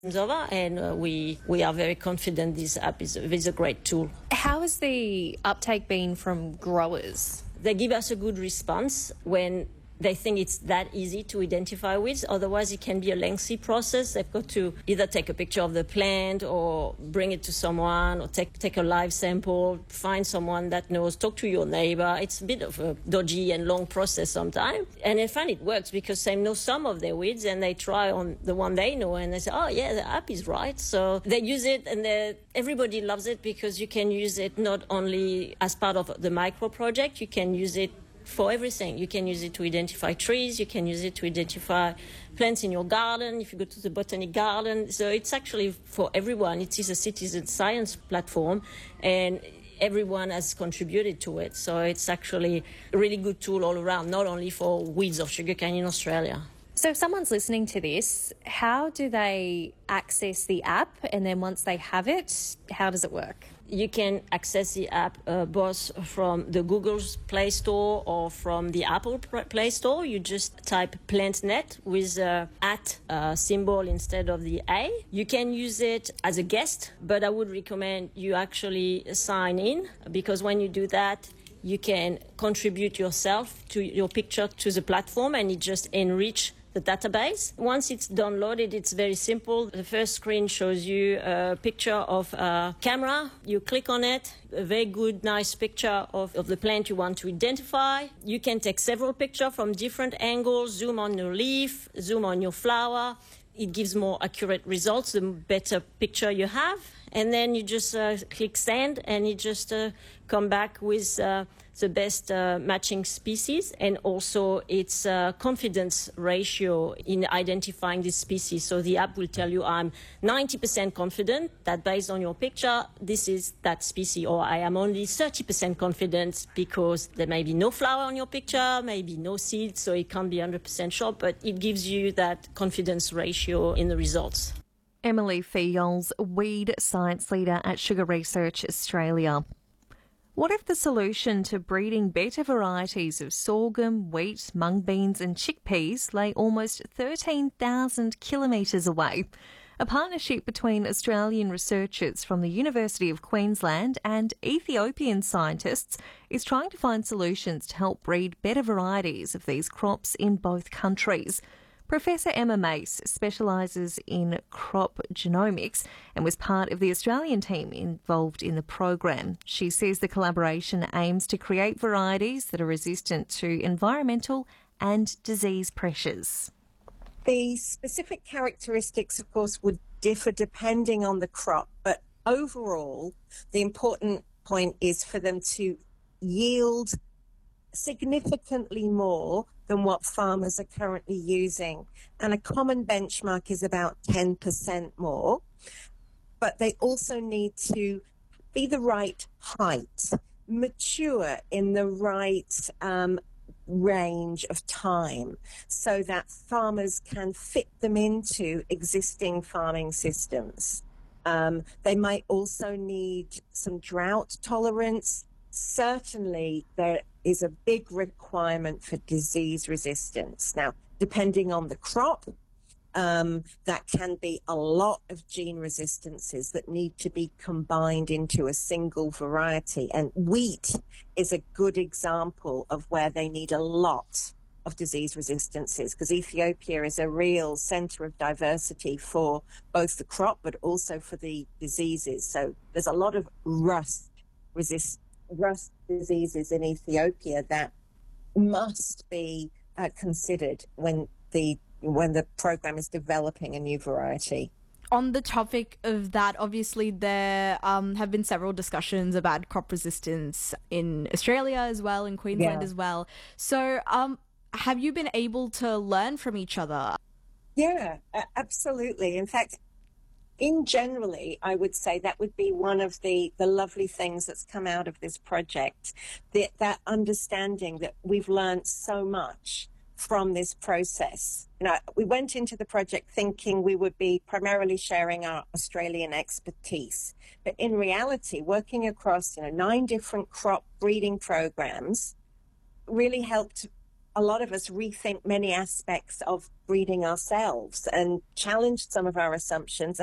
over, and we are very confident this app is a great tool. How has the uptake been from growers? They give us a good response when they think it's that easy to identify weeds. Otherwise, it can be a lengthy process. They've got to either take a picture of the plant or bring it to someone or take a live sample, find someone that knows, talk to your neighbor. It's a bit of a dodgy and long process sometimes. And I find it works because they know some of their weeds and they try on the one they know and they say, oh, yeah, the app is right. So they use it and everybody loves it because you can use it not only as part of the micro project, you can use it for everything. You can use it to identify trees, you can use it to identify plants in your garden, if you go to the botanic garden. So it's actually for everyone. It is a citizen science platform and everyone has contributed to it. So it's actually a really good tool all around, not only for weeds of sugarcane in Australia. So if someone's listening to this, how do they access the app? And then once they have it, how does it work? You can access the app both from the Google's Play Store or from the Apple Play Store. You just type PlantNet with @ symbol instead of the A. You can use it as a guest, but I would recommend you actually sign in, because when you do that, you can contribute yourself to your picture to the platform and it just enrich the database. Once it's downloaded, it's very simple. The first screen shows you a picture of a camera. You click on it, a very good, nice picture of the plant you want to identify. You can take several pictures from different angles, zoom on your leaf, zoom on your flower. It gives more accurate results the better picture you have. And then you just click send and it just come back with the best matching species and also its confidence ratio in identifying this species. So the app will tell you I'm 90% confident that based on your picture, this is that species, or I am only 30% confident because there may be no flower on your picture, maybe no seed, so it can't be 100% sure, but it gives you that confidence ratio in the results. Emily Fiols, Weed Science Leader at Sugar Research Australia. What if the solution to breeding better varieties of sorghum, wheat, mung beans and chickpeas lay almost 13,000 kilometres away? A partnership between Australian researchers from the University of Queensland and Ethiopian scientists is trying to find solutions to help breed better varieties of these crops in both countries. Professor Emma Mace specialises in crop genomics and was part of the Australian team involved in the program. She says the collaboration aims to create varieties that are resistant to environmental and disease pressures. The specific characteristics, of course, would differ depending on the crop, but overall, the important point is for them to yield significantly more than what farmers are currently using. And a common benchmark is about 10% more. But they also need to be the right height, mature in the right range of time so that farmers can fit them into existing farming systems. They might also need some drought tolerance. Certainly, there is a big requirement for disease resistance. Now, depending on the crop, that can be a lot of gene resistances that need to be combined into a single variety. And wheat is a good example of where they need a lot of disease resistances, because Ethiopia is a real center of diversity for both the crop but also for the diseases. So there's a lot of rust diseases in Ethiopia that must be considered when the program is developing a new variety. On the topic of that, obviously there have been several discussions about crop resistance in Australia as well, in Queensland as well. So have you been able to learn from each other? Yeah, absolutely. In fact, generally, I would say that would be one of the lovely things that's come out of this project, that understanding that we've learned so much from this process. You know, we went into the project thinking we would be primarily sharing our Australian expertise, but in reality, working across 9 different crop breeding programs really helped a lot of us rethink many aspects of breeding ourselves and challenge some of our assumptions